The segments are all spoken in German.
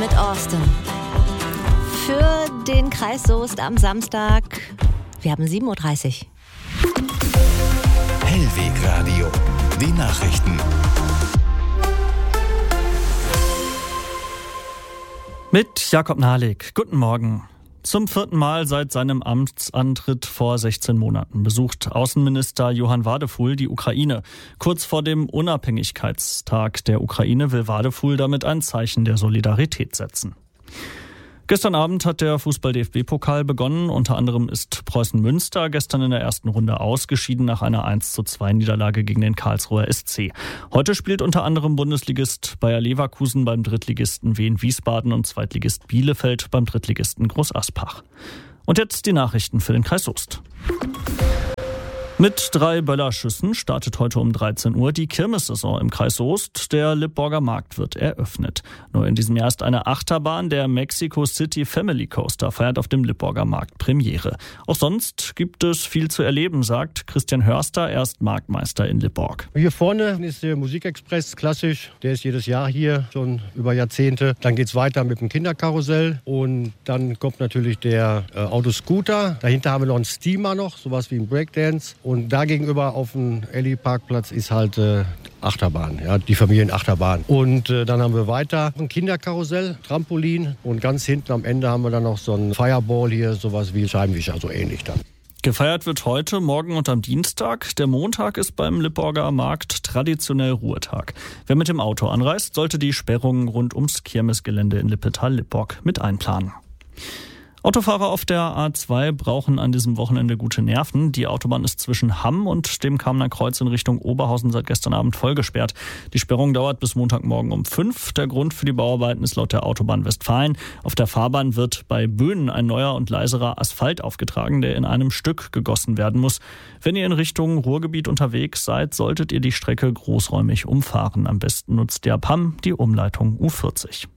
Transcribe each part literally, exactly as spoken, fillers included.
mit Austin. Für den Kreis Soest am Samstag. Wir haben sieben Uhr dreißig. Hellwegradio. Die Nachrichten. Mit Jakob Nahlik. Guten Morgen. Zum vierten Mal seit seinem Amtsantritt vor sechzehn Monaten besucht Außenminister Johann Wadefuhl die Ukraine. Kurz vor dem Unabhängigkeitstag der Ukraine will Wadefuhl damit ein Zeichen der Solidarität setzen. Gestern Abend hat der Fußball-D F B-Pokal begonnen. Unter anderem ist Preußen Münster gestern in der ersten Runde ausgeschieden nach einer eins zu zwei Niederlage gegen den Karlsruher S C. Heute spielt unter anderem Bundesligist Bayer Leverkusen beim Drittligisten Wien Wiesbaden und Zweitligist Bielefeld beim Drittligisten Groß Aspach. Und jetzt die Nachrichten für den Kreis Soest. Mit drei Böllerschüssen startet heute um dreizehn Uhr die Kirmessaison im Kreis Soest. Der Lippborger Markt wird eröffnet. Nur in diesem Jahr ist eine Achterbahn, der Mexico City Family Coaster, feiert auf dem Lippborger Markt Premiere. Auch sonst gibt es viel zu erleben, sagt Christian Hörster, er ist Marktmeister in Lippborg. Hier vorne ist der Musikexpress, klassisch. Der ist jedes Jahr hier, schon über Jahrzehnte. Dann geht's weiter mit dem Kinderkarussell und dann kommt natürlich der äh, Autoscooter. Dahinter haben wir noch einen Steamer noch, sowas wie ein Breakdance. Und da gegenüber auf dem Elli-Parkplatz ist halt äh, Achterbahn, ja, die Familienachterbahn. Und äh, dann haben wir weiter ein Kinderkarussell, Trampolin und ganz hinten am Ende haben wir dann noch so ein Fireball hier, sowas wie Scheibenwischer, so ähnlich dann. Gefeiert wird heute, morgen und am Dienstag. Der Montag ist beim Lippborger Markt traditionell Ruhetag. Wer mit dem Auto anreist, sollte die Sperrungen rund ums Kirmesgelände in Lippetal-Lippborg mit einplanen. Autofahrer auf der A zwei brauchen an diesem Wochenende gute Nerven. Die Autobahn ist zwischen Hamm und dem Kamener Kreuz in Richtung Oberhausen seit gestern Abend voll gesperrt. Die Sperrung dauert bis Montagmorgen um fünf. Der Grund für die Bauarbeiten ist laut der Autobahn Westfalen. Auf der Fahrbahn wird bei Böhnen ein neuer und leiserer Asphalt aufgetragen, der in einem Stück gegossen werden muss. Wenn ihr in Richtung Ruhrgebiet unterwegs seid, solltet ihr die Strecke großräumig umfahren. Am besten nutzt ihr ab Hamm die Umleitung U vierzig.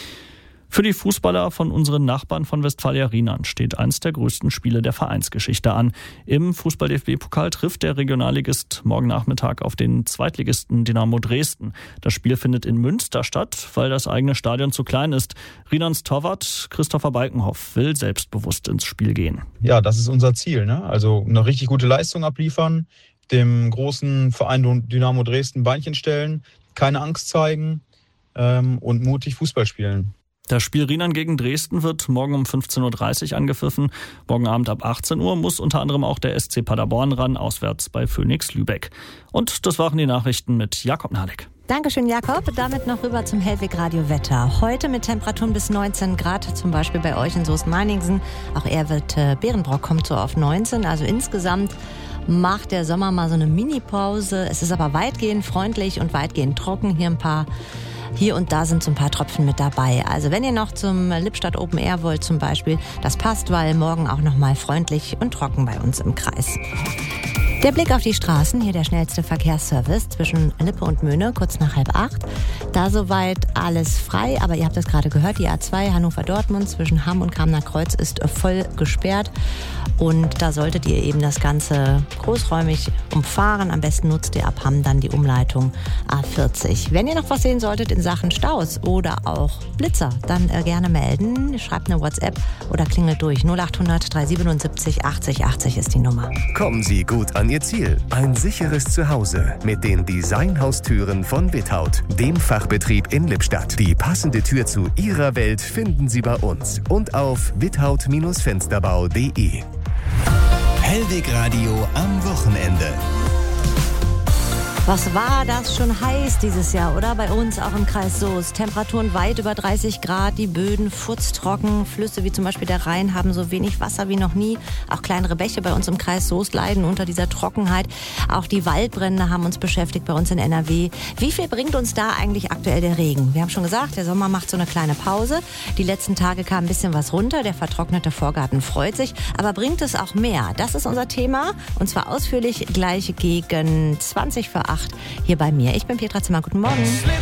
Für die Fußballer von unseren Nachbarn von Westfalia Rheinland steht eines der größten Spiele der Vereinsgeschichte an. Im Fußball-D F B-Pokal trifft der Regionalligist morgen Nachmittag auf den Zweitligisten Dynamo Dresden. Das Spiel findet in Münster statt, weil das eigene Stadion zu klein ist. Rheinlands Torwart Christopher Balkenhoff will selbstbewusst ins Spiel gehen. Ja, das ist unser Ziel, ne? Also eine richtig gute Leistung abliefern, dem großen Verein Dynamo Dresden Beinchen stellen, keine Angst zeigen ähm, und mutig Fußball spielen. Das Spiel Rheinland gegen Dresden wird morgen um fünfzehn Uhr dreißig angepfiffen. Morgen Abend ab achtzehn Uhr muss unter anderem auch der S C Paderborn ran, auswärts bei Phoenix Lübeck. Und das waren die Nachrichten mit Jakob Nahlik. Dankeschön, Jakob. Damit noch rüber zum Hellwegradio Wetter. Heute mit Temperaturen bis neunzehn Grad, zum Beispiel bei euch in Soest-Meiningen. Auch er wird, äh, Berenbrock kommt so auf neunzehn. Also insgesamt macht der Sommer mal so eine Mini-Pause. Es ist aber weitgehend freundlich und weitgehend trocken. Hier ein paar Hier und da sind so ein paar Tropfen mit dabei. Also wenn ihr noch zum Lippstadt Open Air wollt zum Beispiel, das passt, weil morgen auch noch mal freundlich und trocken bei uns im Kreis. Der Blick auf die Straßen, hier der schnellste Verkehrsservice zwischen Lippe und Möhne, kurz nach halb acht. Da soweit alles frei, aber ihr habt es gerade gehört, die A zwei Hannover-Dortmund zwischen Hamm und Kamener Kreuz ist voll gesperrt. Und da solltet ihr eben das Ganze großräumig umfahren. Am besten nutzt ihr ab Hamm dann die Umleitung A vierzig. Wenn ihr noch was sehen solltet in Sachen Staus oder auch Blitzer, dann äh, gerne melden. Schreibt eine WhatsApp oder klingelt durch. null acht hundert dreihundertsiebenundsiebzig achtzig achtzig ist die Nummer. Kommen Sie gut an Ihr Ziel. Ein sicheres Zuhause mit den Designhaustüren von Without, dem Fachbetrieb in Lippstadt. Die passende Tür zu Ihrer Welt finden Sie bei uns und auf without Fensterbau punkt de. Hellwegradio am Wochenende. Was war das schon heiß dieses Jahr, oder? Bei uns auch im Kreis Soest. Temperaturen weit über dreißig Grad, die Böden furztrocken. Flüsse wie zum Beispiel der Rhein haben so wenig Wasser wie noch nie. Auch kleinere Bäche bei uns im Kreis Soest leiden unter dieser Trockenheit. Auch die Waldbrände haben uns beschäftigt bei uns in N R W. Wie viel bringt uns da eigentlich aktuell der Regen? Wir haben schon gesagt, der Sommer macht so eine kleine Pause. Die letzten Tage kam ein bisschen was runter. Der vertrocknete Vorgarten freut sich. Aber bringt es auch mehr? Das ist unser Thema. Und zwar ausführlich gleich gegen zwanzig vor acht hier bei mir. Ich bin Petra Zimmer. Guten Morgen.